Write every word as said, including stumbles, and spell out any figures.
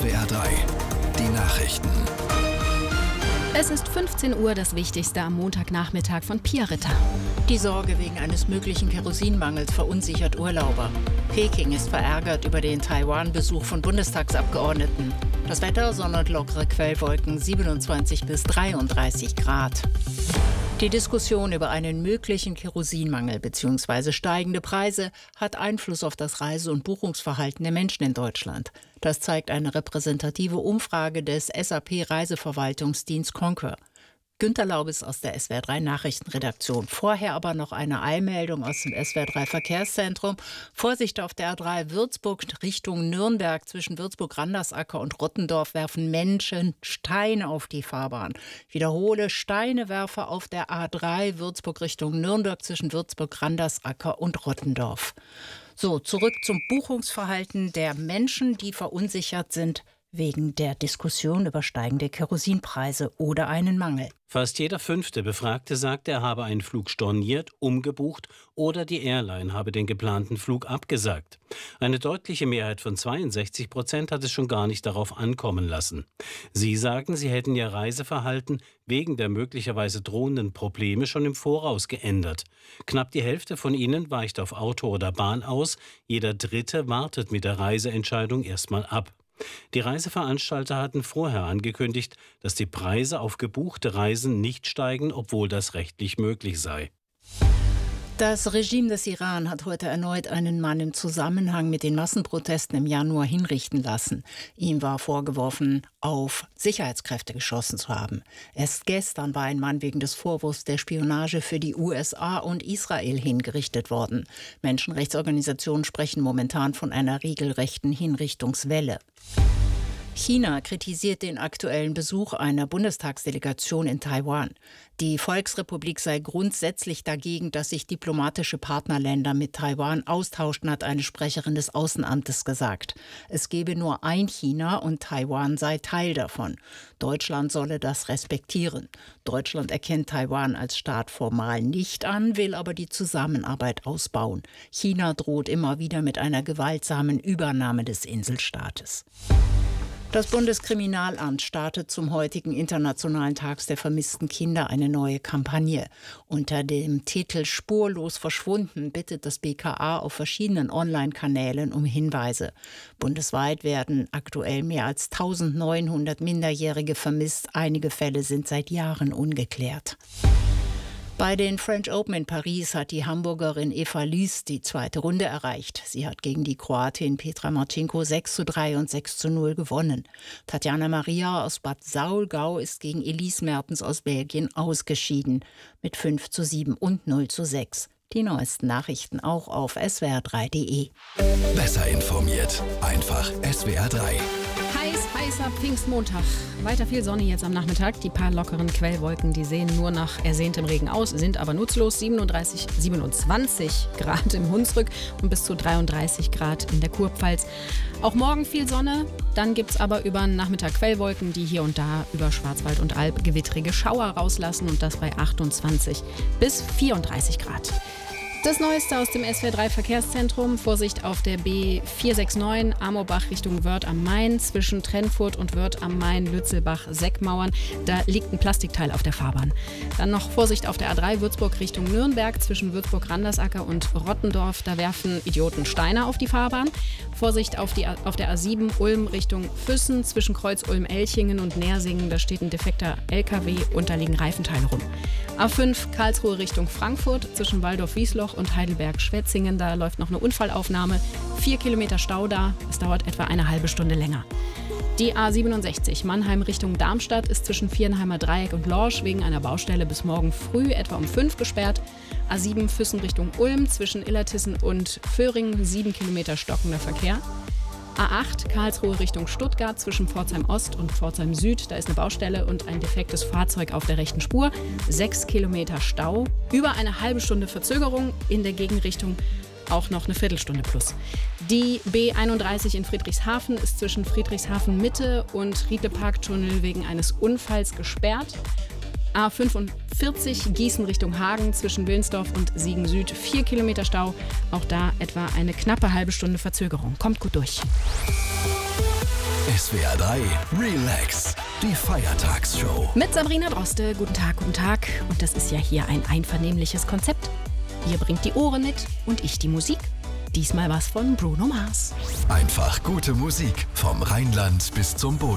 S W R drei, die Nachrichten. Es ist fünfzehn Uhr, das Wichtigste am Montagnachmittag von Pia Ritter. Die Sorge wegen eines möglichen Kerosinmangels verunsichert Urlauber. Peking ist verärgert über den Taiwan-Besuch von Bundestagsabgeordneten. Das Wetter: Sonne und lockere Quellwolken, siebenundzwanzig bis dreiunddreißig Grad. Die Diskussion über einen möglichen Kerosinmangel bzw. steigende Preise hat Einfluss auf das Reise- und Buchungsverhalten der Menschen in Deutschland. Das zeigt eine repräsentative Umfrage des S A P-Reiseverwaltungsdienst Concur. Günter Laubes aus der S W R drei Nachrichtenredaktion. Vorher aber noch eine Eilmeldung aus dem S W R drei Verkehrszentrum. Vorsicht auf der A drei Würzburg Richtung Nürnberg. Zwischen Würzburg-Randersacker und Rottendorf werfen Menschen Steine auf die Fahrbahn. Wiederhole: Steinewerfer auf der A drei Würzburg Richtung Nürnberg zwischen Würzburg-Randersacker und Rottendorf. So, zurück zum Buchungsverhalten der Menschen, die verunsichert sind wegen der Diskussion über steigende Kerosinpreise oder einen Mangel. Fast jeder fünfte Befragte sagt, er habe einen Flug storniert, umgebucht oder die Airline habe den geplanten Flug abgesagt. Eine deutliche Mehrheit von zweiundsechzig Prozent hat es schon gar nicht darauf ankommen lassen. Sie sagen, sie hätten ihr Reiseverhalten wegen der möglicherweise drohenden Probleme schon im Voraus geändert. Knapp die Hälfte von ihnen weicht auf Auto oder Bahn aus. Jeder Dritte wartet mit der Reiseentscheidung erstmal ab. Die Reiseveranstalter hatten vorher angekündigt, dass die Preise auf gebuchte Reisen nicht steigen, obwohl das rechtlich möglich sei. Das Regime des Iran hat heute erneut einen Mann im Zusammenhang mit den Massenprotesten im Januar hinrichten lassen. Ihm war vorgeworfen, auf Sicherheitskräfte geschossen zu haben. Erst gestern war ein Mann wegen des Vorwurfs der Spionage für die U S A und Israel hingerichtet worden. Menschenrechtsorganisationen sprechen momentan von einer regelrechten Hinrichtungswelle. China kritisiert den aktuellen Besuch einer Bundestagsdelegation in Taiwan. Die Volksrepublik sei grundsätzlich dagegen, dass sich diplomatische Partnerländer mit Taiwan austauschen, hat eine Sprecherin des Außenamtes gesagt. Es gebe nur ein China und Taiwan sei Teil davon. Deutschland solle das respektieren. Deutschland erkennt Taiwan als Staat formal nicht an, will aber die Zusammenarbeit ausbauen. China droht immer wieder mit einer gewaltsamen Übernahme des Inselstaates. Das Bundeskriminalamt startet zum heutigen Internationalen Tag der vermissten Kinder eine neue Kampagne. Unter dem Titel Spurlos verschwunden bittet das B K A auf verschiedenen Online-Kanälen um Hinweise. Bundesweit werden aktuell mehr als eintausendneunhundert Minderjährige vermisst. Einige Fälle sind seit Jahren ungeklärt. Bei den French Open in Paris hat die Hamburgerin Eva Lys die zweite Runde erreicht. Sie hat gegen die Kroatin Petra Marcinko sechs zu drei und sechs zu null gewonnen. Tatjana Maria aus Bad Saulgau ist gegen Elise Mertens aus Belgien ausgeschieden mit fünf zu sieben und null zu sechs. Die neuesten Nachrichten auch auf S W R drei punkt de. Besser informiert, einfach S W R drei. Heiß, heißer Pfingstmontag. Weiter viel Sonne jetzt am Nachmittag. Die paar lockeren Quellwolken, die sehen nur nach ersehntem Regen aus, sind aber nutzlos. siebenunddreißig, siebenundzwanzig Grad im Hunsrück und bis zu dreiunddreißig Grad in der Kurpfalz. Auch morgen viel Sonne. Dann gibt es aber über den Nachmittag Quellwolken, die hier und da über Schwarzwald und Alb gewittrige Schauer rauslassen. Und das bei achtundzwanzig bis vierunddreißig Grad. Das Neueste aus dem S W R drei Verkehrszentrum. Vorsicht auf der B vier sechs neun Amorbach Richtung Wörth am Main. Zwischen Trennfurt und Wörth am Main, Lützelbach-Seckmauern. Da liegt ein Plastikteil auf der Fahrbahn. Dann noch Vorsicht auf der A drei Würzburg Richtung Nürnberg. Zwischen Würzburg-Randersacker und Rottendorf. Da werfen Idioten Steine auf die Fahrbahn. Vorsicht auf, die, auf der A sieben Ulm Richtung Füssen. Zwischen Kreuz Ulm-Elchingen und Nersingen. Da steht ein defekter L K W und da liegen Reifenteile rum. A fünf Karlsruhe Richtung Frankfurt. Zwischen Waldorf-Wiesloch und Heidelberg-Schwetzingen. Da läuft noch eine Unfallaufnahme. Vier Kilometer Stau da. Es dauert etwa eine halbe Stunde länger. Die A siebenundsechzig Mannheim Richtung Darmstadt ist zwischen Vierenheimer Dreieck und Lorsch wegen einer Baustelle bis morgen früh etwa um fünf gesperrt. A sieben Füssen Richtung Ulm zwischen Illertissen und Föhringen sieben Kilometer stockender Verkehr. A acht Karlsruhe Richtung Stuttgart zwischen Pforzheim Ost und Pforzheim Süd. Da ist eine Baustelle und ein defektes Fahrzeug auf der rechten Spur. Sechs Kilometer Stau. Über eine halbe Stunde Verzögerung in der Gegenrichtung. Auch noch eine Viertelstunde plus. Die B einunddreißig in Friedrichshafen ist zwischen Friedrichshafen Mitte und Riedleparktunnel wegen eines Unfalls gesperrt. A fünfundvierzig Gießen Richtung Hagen zwischen Wilnsdorf und Siegen Süd. Vier Kilometer Stau. Auch da etwa eine knappe halbe Stunde Verzögerung. Kommt gut durch. S S W R drei Relax, die Feiertagsshow. Mit Sabrina Droste. Guten Tag, guten Tag. Und das ist ja hier ein einvernehmliches Konzept. Ihr bringt die Ohren mit und ich die Musik. Diesmal was von Bruno Mars. Einfach gute Musik vom Rheinland bis zum Boden.